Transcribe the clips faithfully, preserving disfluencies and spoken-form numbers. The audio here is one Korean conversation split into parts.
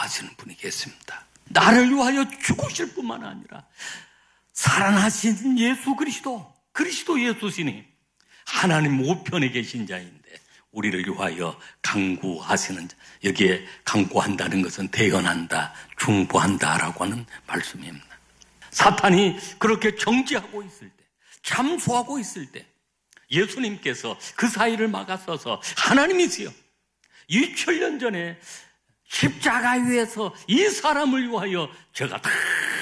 기도하시는 분이 계십니다. 나를 위하여 죽으실 뿐만 아니라 살아나신 예수 그리스도, 그리스도 예수시니 하나님 우편에 계신 자인데 우리를 위하여 간구하시는 자, 여기에 간구한다는 것은 대언한다, 중보한다라고 하는 말씀입니다. 사탄이 그렇게 정죄하고 있을 때, 참소하고 있을 때 예수님께서 그 사이를 막아서서 하나님이시여, 이천 년 전에 십자가 위에서 이 사람을 위하여 제가 다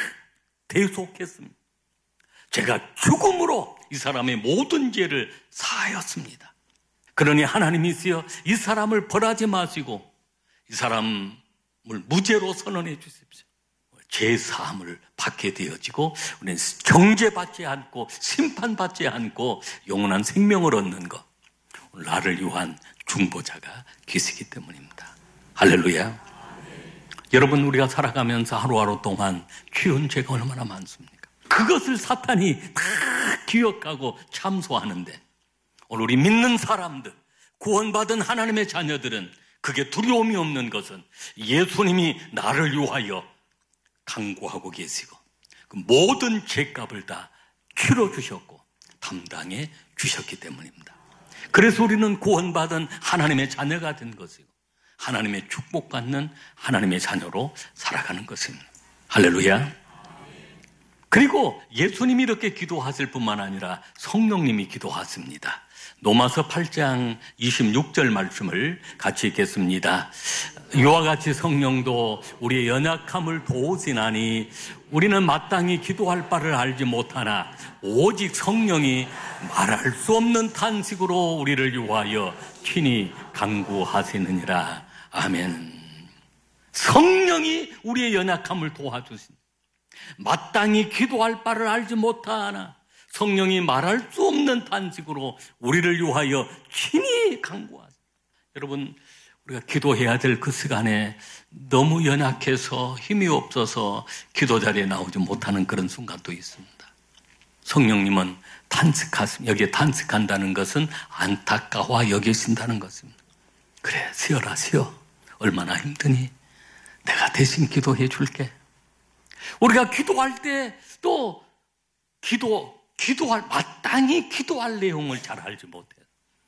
대속했습니다. 제가 죽음으로 이 사람의 모든 죄를 사하였습니다. 그러니 하나님이시여 이 사람을 벌하지 마시고 이 사람을 무죄로 선언해 주십시오. 죄 사함을 받게 되어지고 우리는 정죄받지 않고 심판받지 않고 영원한 생명을 얻는 것, 나를 위한 중보자가 계시기 때문입니다. 할렐루야. 네. 여러분, 우리가 살아가면서 하루하루 동안 쉬운 죄가 얼마나 많습니까? 그것을 사탄이 다 기억하고 참소하는데 오늘 우리 믿는 사람들, 구원받은 하나님의 자녀들은 그게 두려움이 없는 것은 예수님이 나를 위하여 간구하고 계시고 그 모든 죄값을 다 치러주셨고 담당해 주셨기 때문입니다. 그래서 우리는 구원받은 하나님의 자녀가 된 것이고 하나님의 축복받는 하나님의 자녀로 살아가는 것입니다. 할렐루야. 그리고 예수님이 이렇게 기도하실 뿐만 아니라 성령님이 기도하십니다. 로마서 팔 장 이십육 절 말씀을 같이 읽겠습니다. 이와 같이 성령도 우리의 연약함을 도우시나니 우리는 마땅히 기도할 바를 알지 못하나 오직 성령이 말할 수 없는 탄식으로 우리를 위하여 친히 간구하시느니라. 아멘. 성령이 우리의 연약함을 도와주신다. 마땅히 기도할 바를 알지 못하나 성령이 말할 수 없는 탄식으로 우리를 위하여 친히 간구하시다. 여러분, 우리가 기도해야 될 그 시간에 너무 연약해서 힘이 없어서 기도 자리에 나오지 못하는 그런 순간도 있습니다. 성령님은 탄식하십니다. 여기에 탄식한다는 것은 안타까워 여기신다는 것입니다. 그래, 쉬어라, 쉬어. 얼마나 힘드니? 내가 대신 기도해 줄게. 우리가 기도할 때 또 기도, 기도할, 마땅히 기도할 내용을 잘 알지 못해요.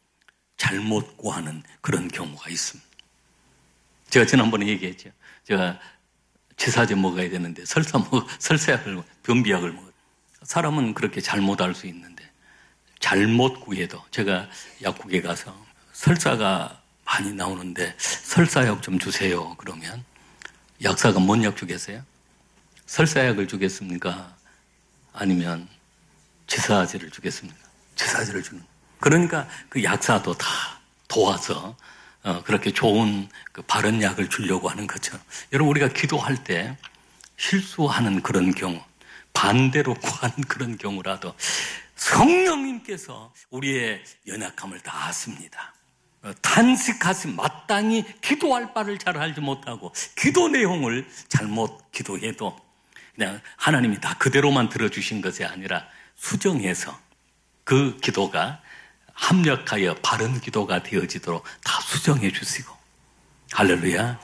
잘못 구하는 그런 경우가 있습니다. 제가 지난번에 얘기했죠. 제가 치사제 먹어야 되는데 설사 먹, 설사약을, 변비약을 먹어요. 사람은 그렇게 잘못할 수 있는데 잘못 구해도 제가 약국에 가서 설사가 많이 나오는데 설사약 좀 주세요. 그러면 약사가 뭔 약 주겠어요? 설사약을 주겠습니까? 아니면 치사제를 주겠습니까? 치사제를 주는. 그러니까 그 약사도 다 도와서 어, 그렇게 좋은 그 바른 약을 주려고 하는 것처럼 여러분, 우리가 기도할 때 실수하는 그런 경우, 반대로 구하는 그런 경우라도 성령님께서 우리의 연약함을 다 아십니다. 어, 탄식하신 마땅히 기도할 바를 잘 알지 못하고 기도 내용을 잘못 기도해도 그냥 하나님이 다 그대로만 들어주신 것이 아니라 수정해서 그 기도가 합력하여 바른 기도가 되어지도록 다 수정해 주시고, 할렐루야.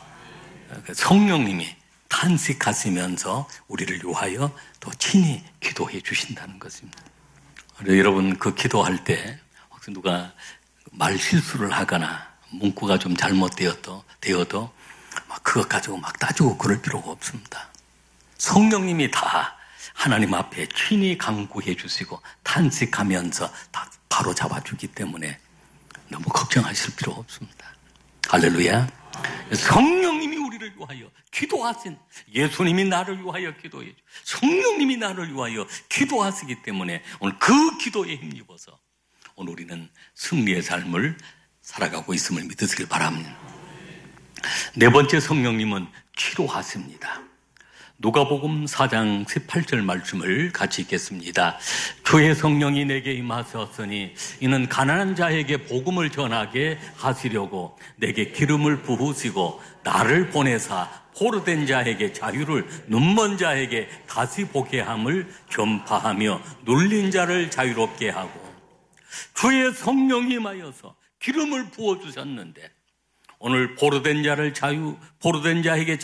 성령님이 탄식하시면서 우리를 위하여 또 친히 기도해 주신다는 것입니다. 여러분, 그 기도할 때 혹시 누가 말 실수를 하거나 문구가 좀 잘못되어도 되어도 막 그것 가지고 막 따지고 그럴 필요가 없습니다. 성령님이 다 하나님 앞에 친히 간구해 주시고 탄식하면서 다 바로 잡아주기 때문에 너무 걱정하실 필요 없습니다. 할렐루야. 성령님이 우리를 위하여 기도하신, 예수님이 나를 위하여 기도해 주, 성령님이 나를 위하여 기도하시기 때문에 오늘 그 기도에 힘입어서 오늘 우리는 승리의 삶을 살아가고 있음을 믿으시길 바랍니다. 네 번째, 성령님은 치료하십니다. 누가복음 사 장 십팔 절 말씀을 같이 읽겠습니다. 주의 성령이 내게 임하셨으니 이는 가난한 자에게 복음을 전하게 하시려고 내게 기름을 부으시고 나를 보내사 포로된 자에게 자유를, 눈먼 자에게 다시 보게 함을 전파하며 눌린 자를 자유롭게 하고. 주의 성령이 임하여서 기름을 부어주셨는데 오늘 포로된 자를 자유, 포로된 자에게